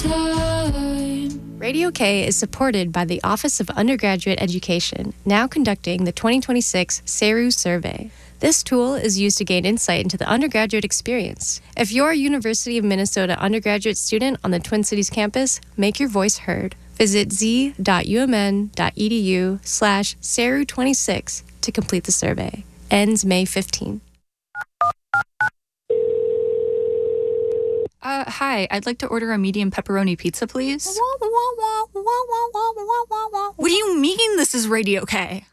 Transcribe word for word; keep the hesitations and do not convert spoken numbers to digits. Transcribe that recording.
Time. Radio K is supported by the Office of Undergraduate Education, now conducting the twenty twenty-six SERU survey. This tool is used to gain insight into the undergraduate experience. If you're a University of Minnesota undergraduate student on the Twin Cities campus, make your voice heard. Visit z.umn.edu slash SERU26 to complete the survey. Ends May fifteenth. Uh, hi, I'd like to order a medium pepperoni pizza, please. What do you mean this is Radio K?